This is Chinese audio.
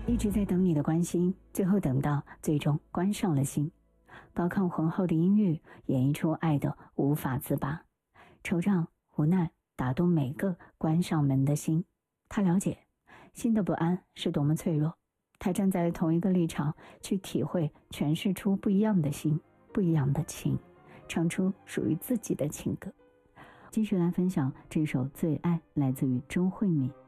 一直在等你的关心，最后等到最终关上了心。高亢浑厚的音域演绎出爱的无法自拔，惆怅无奈打动每个关上门的心。他了解心的不安是多么脆弱，他站在同一个立场去体会，诠释出不一样的心，不一样的情，唱出属于自己的情歌。继续来分享这首《最爱》，来自于周慧敏。